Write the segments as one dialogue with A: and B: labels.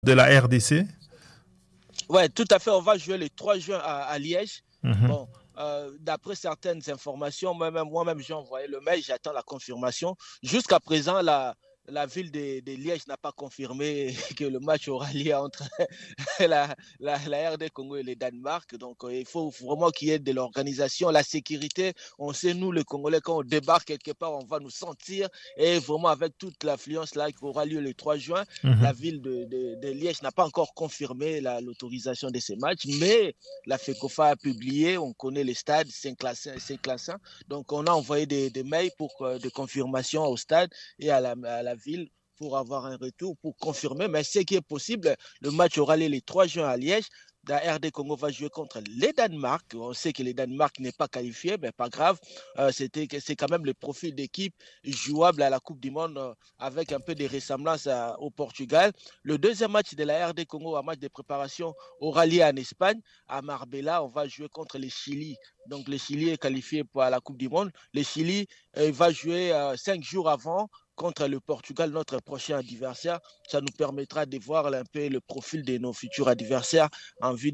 A: de la RDC?
B: Ouais, tout à fait. On va jouer le 3 juin à Liège.
A: Mhm.
B: Bon, d'après certaines informations, moi-même j'ai envoyé le mail, j'attends la confirmation. Jusqu'à présent, la ville de Liège n'a pas confirmé que le match aura lieu entre la RD Congo et le Danemark. Donc, il faut vraiment qu'il y ait de l'organisation, la sécurité. On sait, nous, les Congolais, quand on débarque quelque part, on va nous sentir. Et vraiment, avec toute l'affluence là qui aura lieu le 3 juin,
A: Mhm.
B: la ville de Liège n'a pas encore confirmé l'autorisation de ces matchs, mais la FECOFA a publié, on connaît les stades, c'est classant. Donc, on a envoyé des mails pour de confirmation au stade et à la ville pour avoir un retour, pour confirmer. Mais ce qui est possible, le match aura lieu le 3 juin à Liège. La RD Congo va jouer contre les Danemark. On sait que les Danemark n'est pas qualifié, mais pas grave. C'est quand même le profil d'équipe jouable à la Coupe du Monde avec un peu de ressemblance au Portugal. Le deuxième match de la RD Congo, un match de préparation, aura lieu en Espagne. À Marbella, on va jouer contre le Chili. Donc le Chili est qualifié pour la Coupe du Monde. Le Chili va jouer 5 jours avant contre le Portugal, notre prochain adversaire. Ça nous permettra de voir un peu le profil de nos futurs adversaires en vue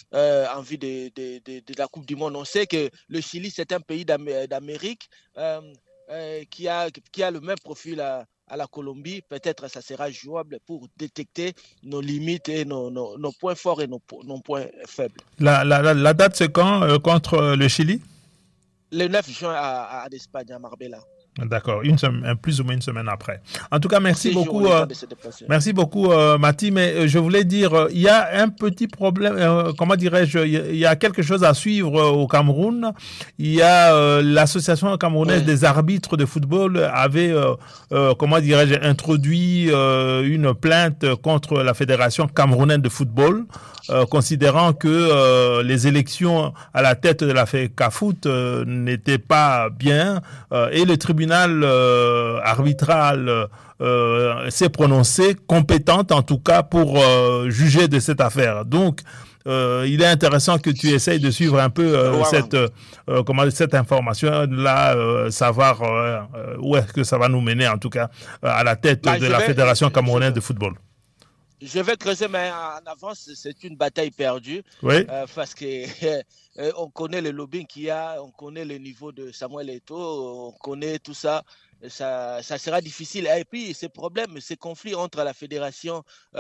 B: de la Coupe du Monde. On sait que le Chili, c'est un pays d'Amérique qui a le même profil à la Colombie. Peut-être ça sera jouable pour détecter nos limites et nos points forts et nos points faibles.
A: La date, c'est quand contre le Chili?
B: Le 9 juin à l'Espagne, à Marbella.
A: D'accord, plus ou moins une semaine après. En tout cas,
B: Pour 6 jours, le temps de se déplacer.
A: merci beaucoup, Mati. Mais je voulais dire, il y a un petit problème. Comment dirais-je? Il y a quelque chose à suivre au Cameroun. Il y a l'association camerounaise
B: Oui.
A: des arbitres de football avait, comment dirais-je, introduit une plainte contre la fédération camerounaise de football. Considérant que les élections à la tête de la FECAFOOT n'étaient pas bien et le tribunal arbitral s'est prononcé, compétente en tout cas pour juger de cette affaire. Donc, il est intéressant que tu essayes de suivre un peu cette information-là, savoir où est-ce que ça va nous mener en tout cas à la tête de la Fédération camerounaise de football.
B: Je vais creuser, mais en avance, c'est une bataille perdue
A: Oui.
B: parce que on connaît le lobbying qu'il y a, on connaît le niveau de Samuel Eto'o, on connaît tout ça. Ça sera difficile. Et puis, ces problèmes, ces conflits entre la fédération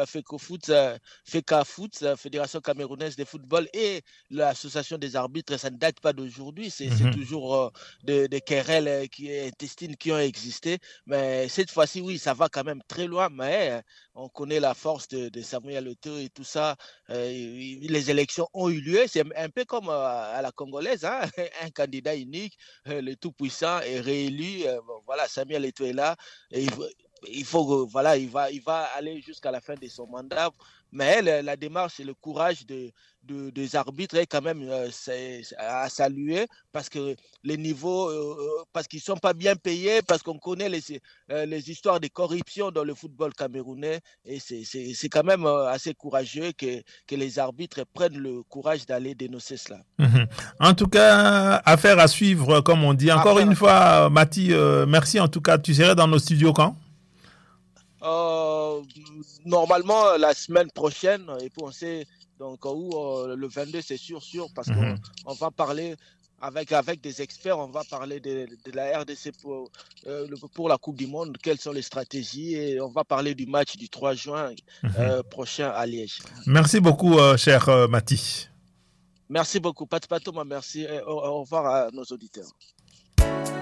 B: FECAFOOT, Fédération camerounaise de football, et l'association des arbitres, ça ne date pas d'aujourd'hui. C'est toujours des querelles intestines qui ont existé. Mais cette fois-ci, oui, ça va quand même très loin. Mais on connaît la force de Samuel Eto'o et tout ça. Les élections ont eu lieu. C'est un peu comme à la congolaise, hein? Un candidat unique, le tout-puissant est réélu. Voilà, Samuel Eto'o est là. Et il faut, voilà, il va aller jusqu'à la fin de son mandat. Mais la démarche et le courage des arbitres est quand même à saluer parce que les niveaux, parce qu'ils ne sont pas bien payés, parce qu'on connaît les histoires de corruption dans le football camerounais. Et c'est quand même assez courageux que les arbitres prennent le courage d'aller dénoncer cela.
A: En tout cas, affaire à suivre, comme on dit. Encore une fois, Mati, merci en tout cas. Tu serais dans nos studios quand?
B: Normalement, la semaine prochaine, et puis on sait donc où le 22, c'est sûr, parce qu'on va parler avec des experts, on va parler de la RDC pour la Coupe du Monde, quelles sont les stratégies, et on va parler du match du 3 juin prochain à Liège.
A: Merci beaucoup, cher Mati.
B: Merci beaucoup, Pat Thomas, merci. Au revoir à nos auditeurs.